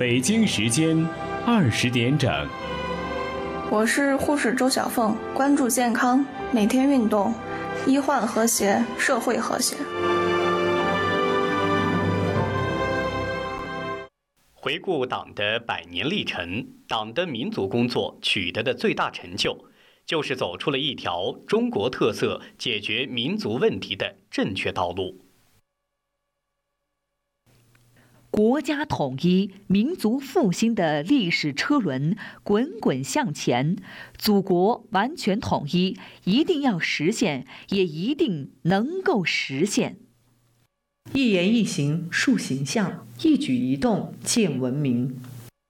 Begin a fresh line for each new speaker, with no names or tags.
北京时间20点整。
我是护士周小凤，关注健康，每天运动，医患和谐，社会和谐。
回顾党的100年历程，党的民族工作取得的最大成就，就是走出了一条中国特色解决民族问题的正确道路。
国家统一、民族复兴的历史车轮滚滚向前，祖国完全统一一定要实现，也一定能够实现。
一言一行树形象，一举一动见文明。